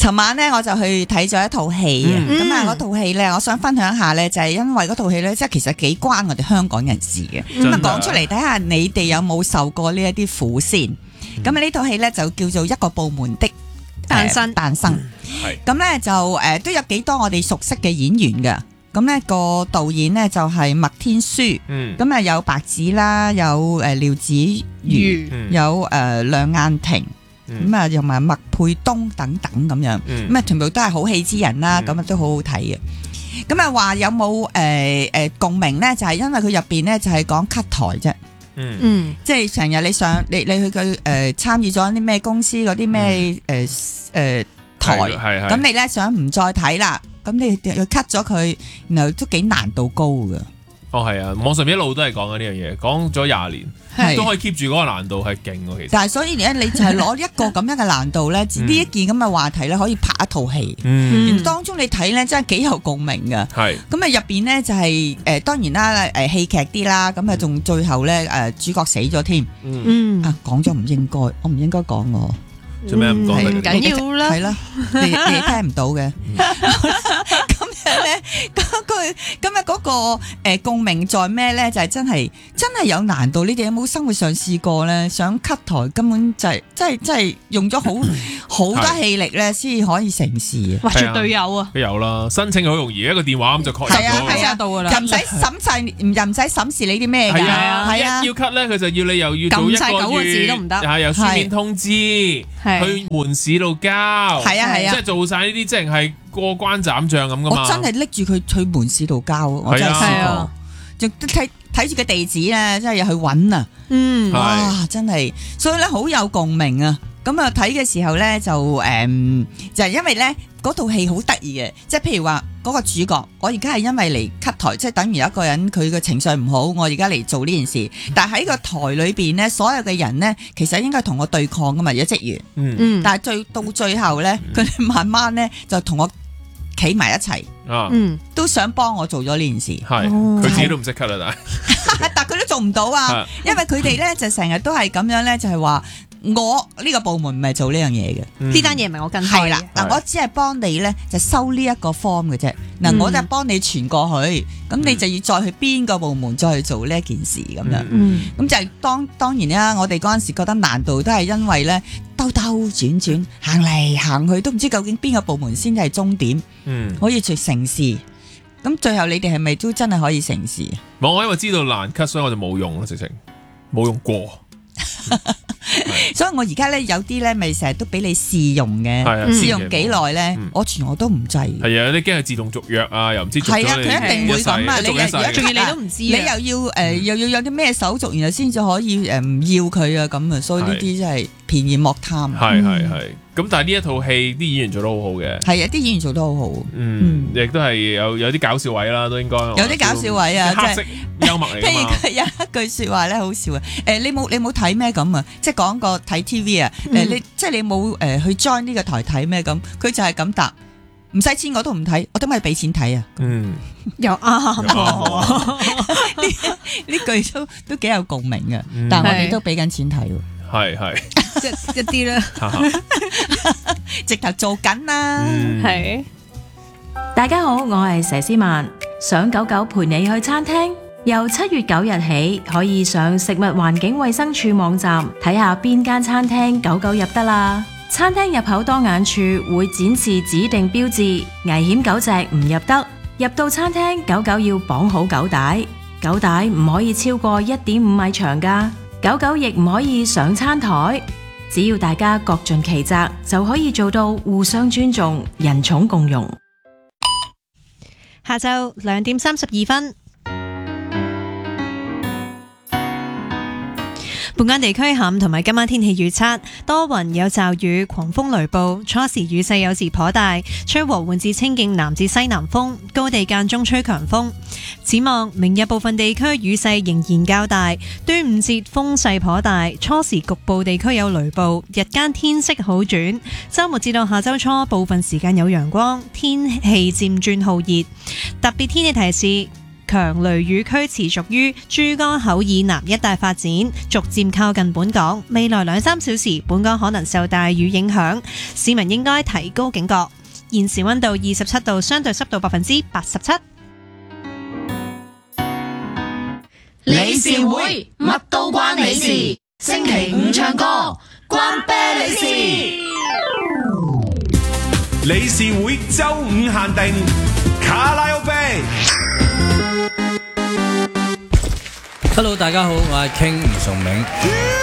尋晚咧我就去睇咗一套戲啊，咁啊嗰套戲咧，我想分享下咧，就係因為嗰套戲咧，即係其實幾關我哋香港人事嘅，咁啊講出嚟睇下你哋有冇受過呢一啲苦先。咁啊呢套戲咧就叫做一個部門的誕生，咁咧就都有幾多我哋熟悉嘅演員嘅。咁呢個導演呢，就係麥天書，咁啊有白紙啦，有廖子瑜，有梁雁婷，咁啊同埋麥沛東等等咁樣，咁啊全部都係好戲之人啦，咁啊都好好睇嘅。咁啊話有冇共鳴呢？就係因為佢入邊呢，就係講 cut 台啫。即係成日你上你去佢參與咗啲咩公司嗰啲咩台，咁你咧想唔再睇啦，咁你又 cut 咗佢，然後都幾難度高噶。 哦係啊，網上面一路都係講緊呢樣嘢，講咗20年，都可以 keep 住嗰個難度係勁喎。其實， 但係所以咧，你就係攞一個咁樣嘅難度咧，呢一件咁嘅話題咧，可以拍一套戲。當中你睇咧，真係幾有共鳴噶。係咁啊，入邊咧就係當然啦，戲劇啲啦，咁啊仲最後咧主角死咗添。啊講咗唔應該，我唔應該講我。 做咩唔講？ 唔緊要啦， 係啦，你聽唔到嘅。咁樣咧，咁啊嗰個共鳴在咩咧？就係真係有難度。你哋有冇生活上試過咧？想 cut 台根本就係真係用咗好多氣力咧，先可以成事啊！ 哇，絕對有啊！ 有啦，申請好容易，一個電話咁就確認咗。 係啊，到噶啦， 又唔使審視你啲咩㗎。 係啊，要 cut 咧，佢就要你又要做一個 9個字都唔得， 係有書面通知。去門市度交，係啊，即係做晒呢啲，即係過關斬將咁噶嘛。 我真係拎住佢去門市度交，我真係試過，仲睇住個地址咧，真係要去揾啊。哇，真係，所以咧好有共鳴啊。咁啊睇嘅時候咧就係因為咧嗰套戲好得意嘅，即係譬如話嗰個主角，我而家係因為嚟 cut 台，即係等於有一個人佢嘅情緒唔好，我而家嚟做呢件事。但係喺個台裏邊咧，所有嘅人咧，其實應該同我對抗噶嘛，有職員。但係到最後咧，佢哋慢慢咧就同我企埋一齊。都想幫我做咗呢件事。 係，佢自己都唔識 cut 啦， 但係佢都做唔到啊，因為佢哋咧就成日都係咁樣咧，就係話。我呢個部門唔係做呢樣嘢嘅， 呢單嘢唔係我跟開係啦。嗱，我只係幫你咧就收呢一個 form 嘅啫。嗱，我就係幫你傳過去，咁你就要再去邊個部門再去做呢一件事咁樣。咁就係當然啦，我哋嗰陣時覺得難度都係因為咧兜轉行嚟行去，都唔知究竟邊個部門先係終點，可以做成事。咁最後你哋係咪都真係可以成事？ 我因為知道難 cut，所以我就冇用咯，直情冇用過。 所以我而家咧有啲咧咪成日都俾你試用嘅，試用幾耐咧，我全部都唔制。係啊，你驚佢自動續約啊，又唔知續咗你。係啊， 佢一定會咁啊！你仲要你都唔知， 你又要有啲咩手續，然後先至可以唔要佢啊咁啊！所以呢啲真係便宜莫貪。 係。咁但係呢一套戲啲演員做得好好嘅。係啊，啲演員做得好好。 亦都係有啲搞笑位啦，都應該。有啲搞笑位啊， 黑色幽默嚟㗎嘛。 譬如佢有一句説話咧，好笑啊！你冇睇咩咁啊？即係講個睇 TV 啊！你即係你冇去 join 呢個台睇咩咁？佢就係咁答，唔使錢我都唔睇，我點解要俾錢睇啊？ 又啱呢句都幾有共鳴嘅，但係我哋都俾緊錢睇喎。 係一啲啦， 直頭做緊啦。 係， 大家好，我係佘詩曼，想狗狗陪你去餐廳。由7月9日起，可以上食物環境衛生署網站睇下邊間餐廳狗狗入得啦。餐廳入口當眼處會展示指定標誌，危險狗隻唔入得。入到餐廳，狗狗要綁好狗帶，狗帶唔可以超過1.5米長㗎。狗狗亦唔可以上餐台。只要大家各盡其責，就可以做到互相尊重、人寵共融。 下晝2點32分。本港地區下午同埋今晚天氣預測，多雲有驟雨、狂風雷暴，初時雨勢有時頗大，吹和緩至清勁南至西南風，高地間中吹強風。展望明日部分地區雨勢仍然較大，端午節風勢頗大，初時局部地區有雷暴，日間天色好轉。週末至到下週初部分時間有陽光，天氣漸轉酷熱。特別天氣提示： 強雷雨區持續於珠江口以南一帶發展，逐漸靠近本港。未來2-3小時，本港可能受大雨影響，市民應該提高警覺。現時溫度27度，相對濕度87%。 理事會乜都關你事，星期五唱歌關啤你事。 理事會周五限定卡拉 OK。 Hello， 大家好，我係 King 吳崇銘。